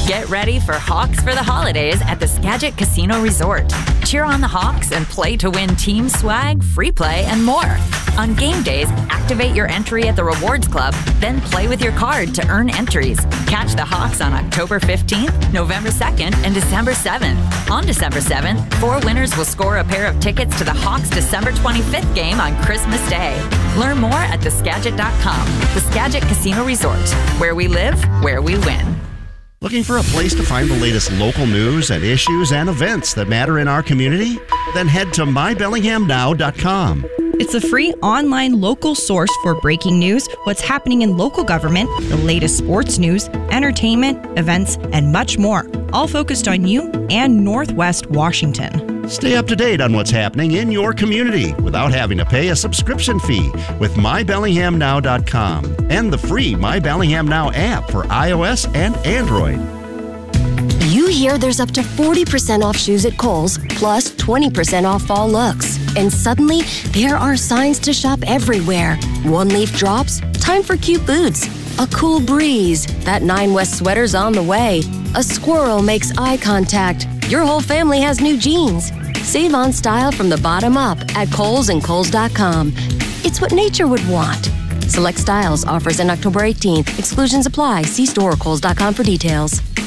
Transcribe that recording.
Get ready for Hawks for the holidays at the Skagit Casino Resort. Cheer on the Hawks and play to win team swag, free play, and more. On game days, activate your entry at the Rewards Club, then play with your card to earn entries. Catch the Hawks on October 15th, November 2nd, and December 7th. On December 7th, 4 winners will score a pair of tickets to the Hawks December 25th game on Christmas Day. Learn more at theskagit.com. The Skagit Casino Resort, where we live, where we win. Looking for a place to find the latest local news and issues and events that matter in our community? Then head to mybellinghamnow.com. It's a free online local source for breaking news, what's happening in local government, the latest sports news, entertainment, events, and much more, all focused on you and Northwest Washington. Stay up to date on what's happening in your community without having to pay a subscription fee with mybellinghamnow.com and the free My Bellingham Now app for iOS and Android. You hear there's up to 40% off shoes at Kohl's, plus 20% off fall looks. And suddenly, there are signs to shop everywhere. One leaf drops, time for cute boots. A cool breeze, that 9 West sweater's on the way. A squirrel makes eye contact. Your whole family has new jeans. Save on style from the bottom up at Kohl's and Kohl's.com. It's what nature would want. Select styles, offers in October 18th. Exclusions apply. See store or Kohl's.com for details.